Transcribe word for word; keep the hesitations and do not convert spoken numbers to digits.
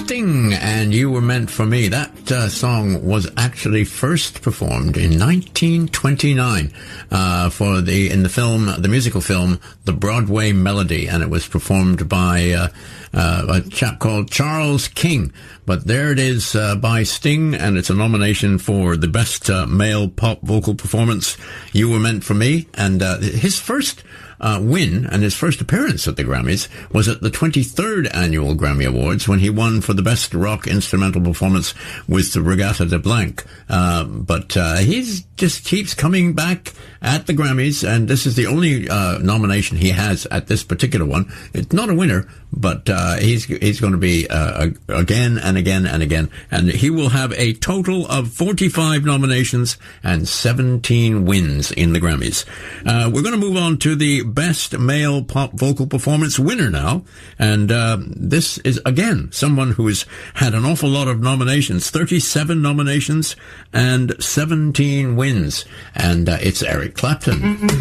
Sting, and You Were Meant for Me. That uh, song was actually first performed in nineteen twenty-nine uh, for the in the film, the musical film, The Broadway Melody, and it was performed by uh, uh, a chap called Charles King. But there it is uh, by Sting, and it's a nomination for the best uh, male pop vocal performance. You Were Meant for Me, and uh, his first Uh, win and his first appearance at the Grammys was at the twenty-third Annual Grammy Awards when he won for the Best Rock Instrumental Performance with the Regatta de Blanc. Uh, but uh, he just keeps coming back at the Grammys, and this is the only uh, nomination he has at this particular one. It's not a winner, but uh, he's he's going to be uh, again and again and again, and he will have a total of forty-five nominations and seventeen wins in the Grammys. Uh, we're going to move on to the Best Male Pop Vocal Performance winner now, and uh, this is again someone who has had an awful lot of nominations, thirty-seven nominations and seventeen wins, and uh, it's Eric Clapton.